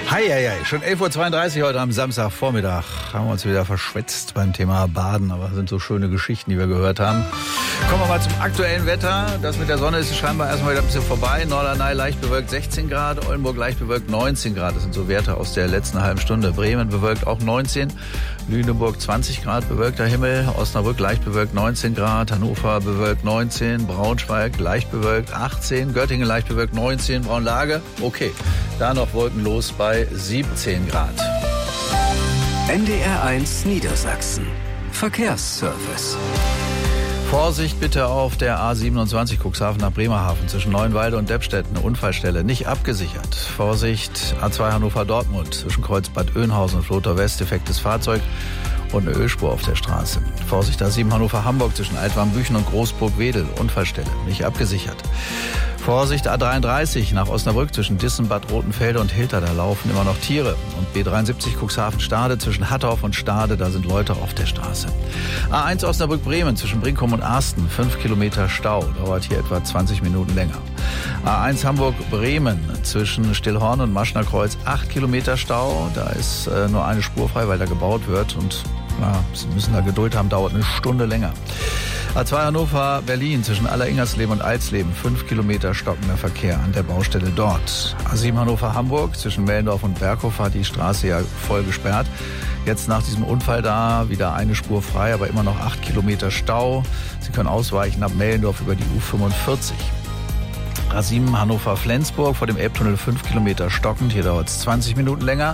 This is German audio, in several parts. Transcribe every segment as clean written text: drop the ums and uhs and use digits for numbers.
Hei, schon 11.32 Uhr heute am Samstagvormittag. Haben wir uns wieder verschwätzt beim Thema Baden, aber das sind so schöne Geschichten, die wir gehört haben. Kommen wir mal zum aktuellen Wetter. Das mit der Sonne ist scheinbar erstmal wieder ein bisschen vorbei. Norderney leicht bewölkt 16 Grad, Oldenburg leicht bewölkt 19 Grad. Das sind so Werte aus der letzten halben Stunde. Bremen bewölkt auch 19, Lüneburg 20 Grad bewölkter Himmel, Osnabrück leicht bewölkt 19 Grad, Hannover bewölkt 19, Braunschweig leicht bewölkt 18, Göttingen leicht bewölkt 19, Braunlage, okay. Da noch wolkenlos bei 17 Grad. NDR1 Niedersachsen. Verkehrsservice. Vorsicht bitte auf der A27 Cuxhaven nach Bremerhaven zwischen Neuenwalde und Deppstedt, eine Unfallstelle, nicht abgesichert. Vorsicht A2 Hannover-Dortmund zwischen Kreuzbad Oeynhausen und Flotor West, defektes Fahrzeug und eine Ölspur auf der Straße. Vorsicht A7 Hannover-Hamburg zwischen Altwarmbüchen und Großburg-Wedel, Unfallstelle, nicht abgesichert. Vorsicht A33 nach Osnabrück zwischen Dissen, Bad Rotenfelde und Hilter, da laufen immer noch Tiere. Und B73 Cuxhaven-Stade zwischen Hattorf und Stade, da sind Leute auf der Straße. A1 Osnabrück-Bremen zwischen Brinkum und Arsten, 5 Kilometer Stau, dauert hier etwa 20 Minuten länger. A1 Hamburg-Bremen zwischen Stillhorn und Maschnerkreuz, 8 Kilometer Stau, da ist nur eine Spur frei, weil da gebaut wird und Sie müssen da Geduld haben, dauert eine Stunde länger. A2 Hannover-Berlin zwischen Alleringersleben und Alsleben, 5 Kilometer stockender Verkehr an der Baustelle dort. A7 Hannover-Hamburg zwischen Mellendorf und Berghof hat die Straße ja voll gesperrt. Jetzt nach diesem Unfall da wieder eine Spur frei, aber immer noch 8 Kilometer Stau. Sie können ausweichen ab Mellendorf über die U45. A7 Hannover-Flensburg vor dem Elbtunnel 5 Kilometer stockend, hier dauert es 20 Minuten länger.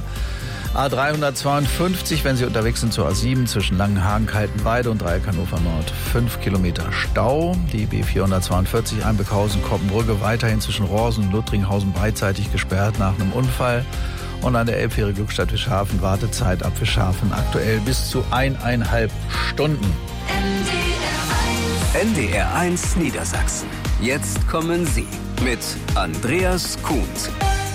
A352, wenn Sie unterwegs sind zur A7 zwischen Langenhagen, Kaltenweide und Dreieck Hannover Nord. 5 Kilometer Stau. Die B442 Einbeckhausen, Koppenbrücke weiterhin zwischen Rorsen und Luttringhausen beidseitig gesperrt nach einem Unfall. Und an der Elbfähre Glückstadt Fischhafen Wartezeit ab Fischhafen aktuell bis zu 1,5 Stunden. NDR1 Niedersachsen. Jetzt kommen Sie mit Andreas Kuhns.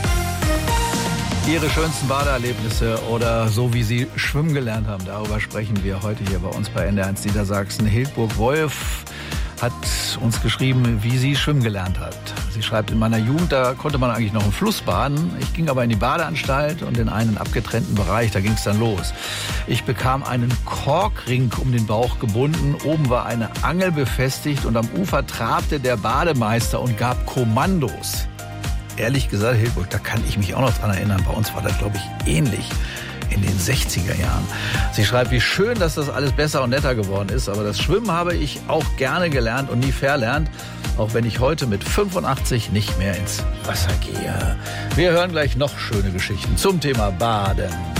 Ihre schönsten Badeerlebnisse oder so, wie Sie schwimmen gelernt haben, darüber sprechen wir heute hier bei uns bei NDR1 Niedersachsen. Hildburg Wolf hat uns geschrieben, wie sie schwimmen gelernt hat. Sie schreibt, in meiner Jugend, da konnte man eigentlich noch im Fluss baden. Ich ging aber in die Badeanstalt und in einen abgetrennten Bereich, da ging es dann los. Ich bekam einen Korkring um den Bauch gebunden, oben war eine Angel befestigt und am Ufer trabte der Bademeister und gab Kommandos. Ehrlich gesagt, Hildburg, da kann ich mich auch noch dran erinnern. Bei uns war das, glaube ich, ähnlich in den 60er Jahren. Sie schreibt, wie schön, dass das alles besser und netter geworden ist. Aber das Schwimmen habe ich auch gerne gelernt und nie verlernt. Auch wenn ich heute mit 85 nicht mehr ins Wasser gehe. Wir hören gleich noch schöne Geschichten zum Thema Baden.